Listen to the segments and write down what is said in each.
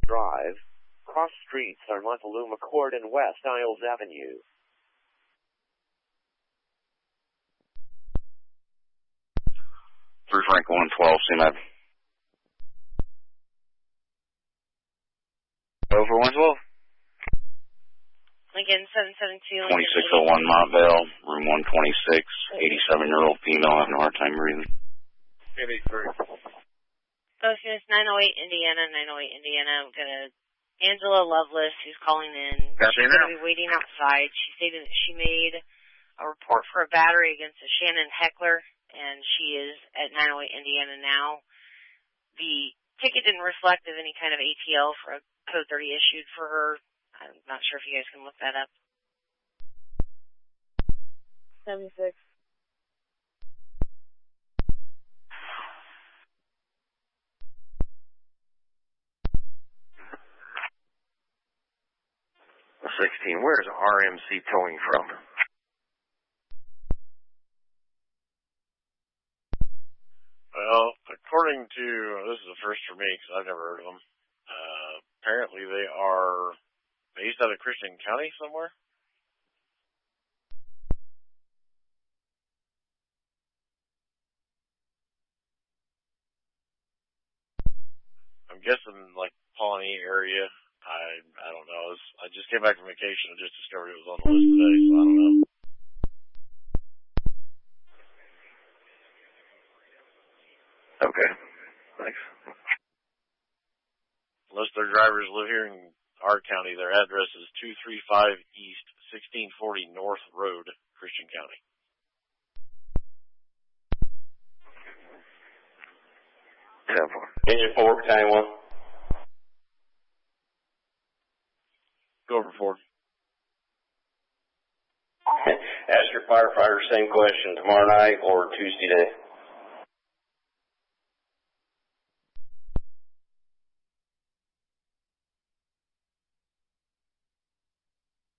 Drive. Cross streets are Montaloo McCord and West Isles Avenue. Through Frank 112, CMAP. Over 112. Lincoln 772. 2601 Montvale, room 126, 87-year-old female having a hard time breathing. 83. Post units 908 Indiana, 908 Indiana. I'm gonna Angela Lovelace, who's calling in. She's gonna be waiting outside. She stated that she made a report for a battery against a Shannon Heckler, and she is at 908 Indiana now. The ticket didn't reflect of any kind of ATL for a code 30 issued for her. I'm not sure if you guys can look that up. 76. Where's RMC towing from? Well, according to, this is the first for me because I've never heard of them. Apparently they are based out of Christian County somewhere. I'm guessing like Pawnee area. I don't know. I just came back from vacation and just discovered it was on the list today, so I don't know. Okay. Thanks. Unless their drivers live here in our county, their address is 235 East, 1640 North Road, Christian County. Engine 4, Battalion 1. Go over 4. Ask your firefighter same question tomorrow night or Tuesday day.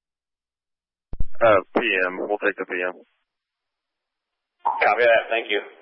PM. We'll take the PM. Copy that. Thank you.